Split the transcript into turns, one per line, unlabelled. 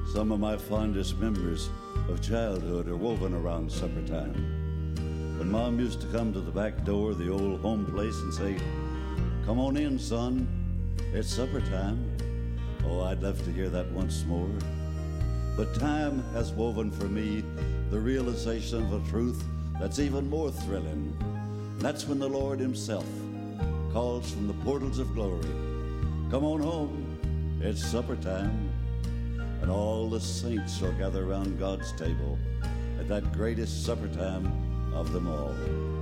Some of my fondest memories of childhood are woven around supper time. When Mom used to come to the back door of the old home place and say, "Come on in, son, it's supper time." Oh, I'd love to hear that once more. But time has woven for me the realization of a truth that's even more thrilling. That's when the Lord himself calls from the portals of glory, "Come on home, it's supper time." And all the saints shall gather around God's table at that greatest supper time of them all.